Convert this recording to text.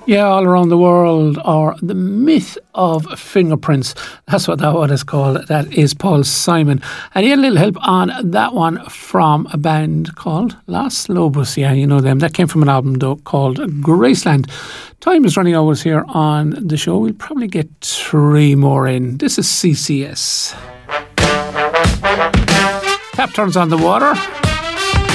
Yeah, all around the world, or the myth of fingerprints. That's what that one is called. That is Paul Simon. And he had a little help on that one from a band called Los Lobos. Yeah, you know them. That came from an album, though, called Graceland. Time is running out here on the show. We'll probably get 3 more in. This is CCS. Tap turns on the water.